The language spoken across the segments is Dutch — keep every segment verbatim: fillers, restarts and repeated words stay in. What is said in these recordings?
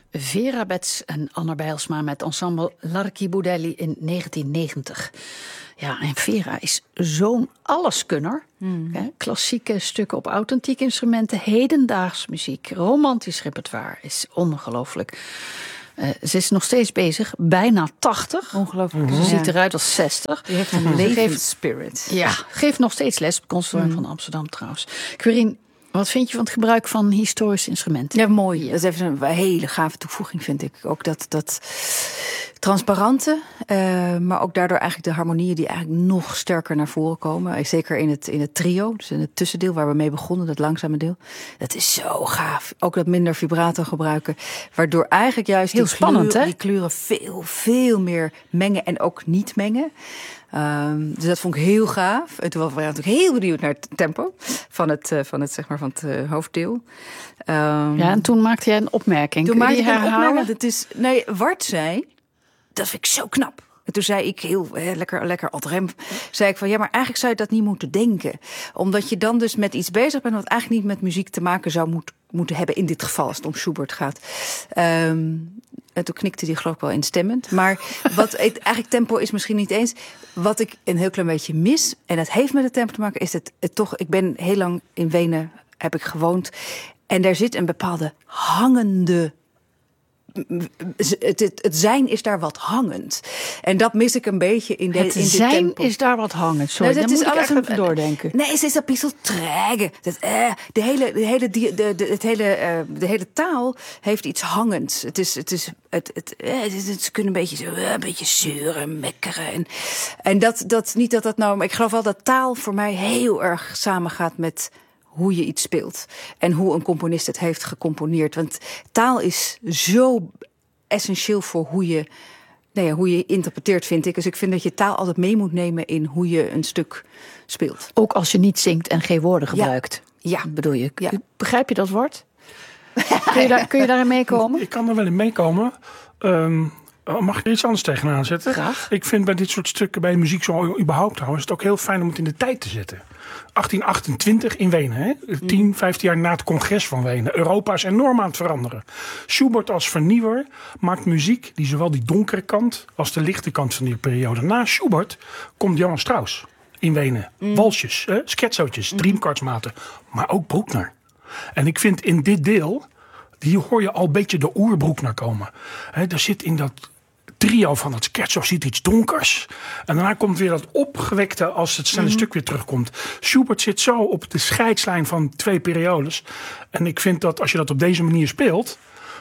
Vera Betts en Anna Bijlsma met ensemble Larky Boudelli in negentien negentig. Ja, en Vera is zo'n alleskunner. Mm. Hè? Klassieke stukken op authentieke instrumenten, hedendaags muziek, romantisch repertoire is ongelooflijk. Uh, ze is nog steeds bezig, bijna tachtig. Ongelooflijk. Ze Ja. ziet eruit als zestig. Die heeft een levensspirit. Ja, geeft nog steeds les op het Conservatorium mm. van Amsterdam trouwens. Quirine, wat vind je van het gebruik van historische instrumenten? Ja, mooi. Ja. Dat is even een hele gave toevoeging, vind ik. Ook dat, dat transparante, uh, maar ook daardoor eigenlijk de harmonieën die eigenlijk nog sterker naar voren komen. Zeker in het, in het trio, dus in het tussendeel waar we mee begonnen, dat langzame deel. Dat is zo gaaf. Ook dat minder vibrato gebruiken, waardoor eigenlijk juist heel die, spannend, kleuren, hè? die kleuren veel, veel meer mengen en ook niet mengen. Um, dus dat vond ik heel gaaf. En toen waren we natuurlijk heel benieuwd naar het tempo van het, uh, van het, zeg maar, van het uh, hoofddeel. Um, ja, en toen maakte jij een opmerking. Toen Kun je maakte die ik een herhalen? opmerking. Dat is, nee, Wart zei, dat vind ik zo knap. En toen zei ik heel hè, lekker, lekker ad rem, zei ik van ja, maar eigenlijk zou je dat niet moeten denken. Omdat je dan dus met iets bezig bent wat eigenlijk niet met muziek te maken zou moet, moeten hebben in dit geval, als het om Schubert gaat. Um, en toen knikte hij geloof ik wel instemmend. Maar wat het, eigenlijk tempo is misschien niet eens. Wat ik een heel klein beetje mis, en dat heeft met het tempo te maken, is het, het toch, ik ben heel lang in Wenen, heb ik gewoond. En daar zit een bepaalde hangende... Het, het, het zijn is daar wat hangend. En dat mis ik een beetje in, de, het in dit zijn tempo. Is daar wat hangend. Sorry, nou, dat is moet alles ik echt een, even doordenken. Nee, het is een beetje träge. Dat, eh, de, hele, de, hele, de, de, de, het hele, uh, de hele taal heeft iets hangends. Het is, het is, het, het, eh, het, het, ze kunnen een beetje, zo, uh, een beetje zeuren, mekkeren. En, en dat, dat, niet dat dat nou... Maar ik geloof wel dat taal voor mij heel erg samengaat met hoe je iets speelt. En hoe een componist het heeft gecomponeerd. Want taal is zo essentieel voor hoe je, nou ja, hoe je interpreteert, vind ik. Dus ik vind dat je taal altijd mee moet nemen in hoe je een stuk speelt. Ook als je niet zingt en geen woorden gebruikt. Ja. Ja. Bedoel je? Ja. Begrijp je dat woord? Kun je, daar, kun je daarin meekomen? Ik kan er wel in meekomen. Um, mag ik er iets anders tegenaan zetten? Graag. Ik vind bij dit soort stukken, bij muziek zo überhaupt trouwens, het ook heel fijn om het in de tijd te zetten. achttien achtentwintig in Wenen. Hè? tien, vijftien jaar na het congres van Wenen. Europa is enorm aan het veranderen. Schubert als vernieuwer maakt muziek die zowel die donkere kant als de lichte kant van die periode. Na Schubert komt Johann Strauss in Wenen. Mm. Walsjes, eh, scherzootjes, mm. driemkwartsmaten. Maar ook Bruckner. En ik vind in dit deel, hier hoor je al een beetje de oerbroekner komen. He, er zit in dat trio van het scherzo zit iets donkers. En daarna komt weer dat opgewekte als het snelle mm-hmm. stuk weer terugkomt. Schubert zit zo op de scheidslijn van twee periodes. En ik vind dat als je dat op deze manier speelt,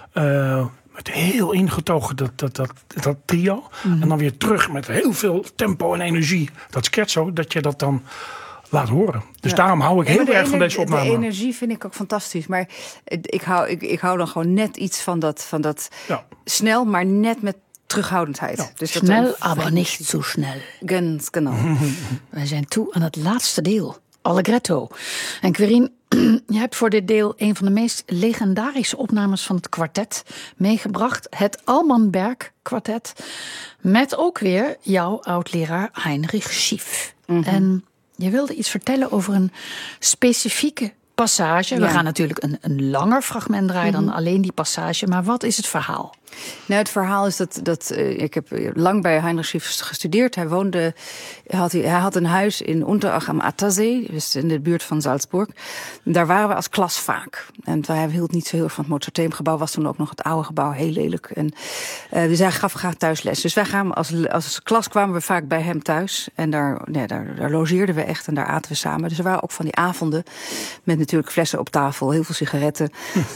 Uh, met heel ingetogen dat, dat, dat, dat trio. Mm-hmm. En dan weer terug met heel veel tempo en energie. Dat scherzo, dat je dat dan laat horen. Dus ja. daarom hou ik heel ja, erg ener- van deze opname. De energie vind ik ook fantastisch. Maar ik hou, ik, ik hou dan gewoon net iets van dat, van dat ja. snel, maar net met terughoudendheid. Ja. Dus snel, dat aber niet zo snel. Ganz genau. Wij zijn toe aan het laatste deel. Allegretto. En Quirine, je hebt voor dit deel een van de meest legendarische opnames van het kwartet meegebracht. Het Alman Berg kwartet. Met ook weer jouw oud-leraar Heinrich Schief. Mm-hmm. En je wilde iets vertellen over een specifieke passage. Ja. We gaan natuurlijk een, een langer fragment draaien mm-hmm. dan alleen die passage. Maar wat is het verhaal? Nou, het verhaal is dat, dat uh, ik heb lang bij Heinrich Schief gestudeerd. Hij woonde, hij had, hij had een huis in Unterach am Attersee, dus in de buurt van Salzburg. Daar waren we als klas vaak. En hij hield niet zo heel erg van het Mozarteumgebouw, was toen ook nog het oude gebouw, heel lelijk. En, uh, dus hij gaf graag thuis les. Dus wij gaan als, als klas kwamen we vaak bij hem thuis. En daar, nee, daar, daar logeerden we echt en daar aten we samen. Dus er waren ook van die avonden met natuurlijk flessen op tafel, heel veel sigaretten.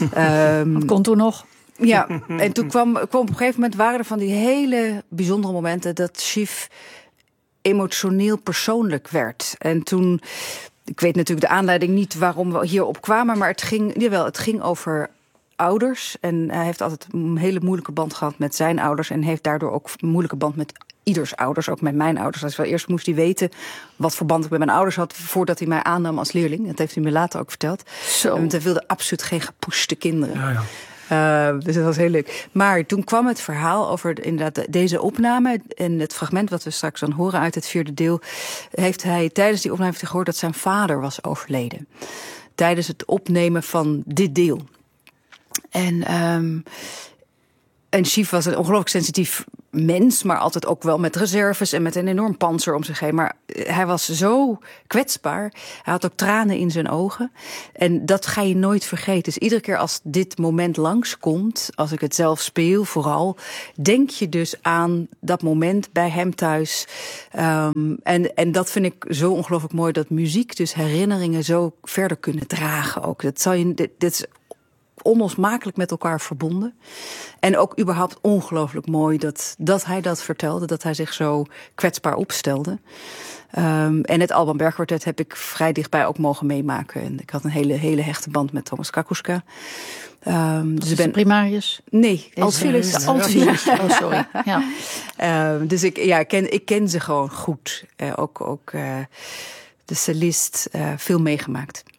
um, Wat kon toen nog? Ja, en toen kwam, kwam op een gegeven moment waren er van die hele bijzondere momenten dat Schief emotioneel persoonlijk werd. En toen, ik weet natuurlijk de aanleiding niet waarom we hierop kwamen, maar het ging, jawel, het ging over ouders. En hij heeft altijd een hele moeilijke band gehad met zijn ouders en heeft daardoor ook een moeilijke band met ieders ouders, ook met mijn ouders. Dus wel eerst moest hij weten wat voor band ik met mijn ouders had voordat hij mij aannam als leerling. Dat heeft hij me later ook verteld. Zo. Want hij wilde absoluut geen gepoeste kinderen. Ja, ja. Uh, dus dat was heel leuk. Maar toen kwam het verhaal over inderdaad deze opname. En het fragment wat we straks dan horen uit het vierde deel, heeft hij tijdens die opname gehoord dat zijn vader was overleden. Tijdens het opnemen van dit deel. En um, En Chief was een ongelooflijk sensitief mens, maar altijd ook wel met reserves en met een enorm pantser om zich heen. Maar hij was zo kwetsbaar. Hij had ook tranen in zijn ogen. En dat ga je nooit vergeten. Dus iedere keer als dit moment langskomt, als ik het zelf speel vooral, denk je dus aan dat moment bij hem thuis. Um, en, en dat vind ik zo ongelooflijk mooi, dat muziek dus herinneringen zo verder kunnen dragen ook. Dat zal je, dit, dit is onlosmakelijk met elkaar verbonden. En ook überhaupt ongelooflijk mooi dat, dat hij dat vertelde. Dat hij zich zo kwetsbaar opstelde. Um, en het Alban Berg Quartet heb ik vrij dichtbij ook mogen meemaken. En ik had een hele, hele hechte band met Thomas Kakuska. Um, dus ik ben primarius? Nee, Altphilus. Altphilus. Oh, sorry. Ja. Um, dus ik, ja, ik, ken, ik ken ze gewoon goed. Uh, ook ook uh, de cellist, uh, veel meegemaakt.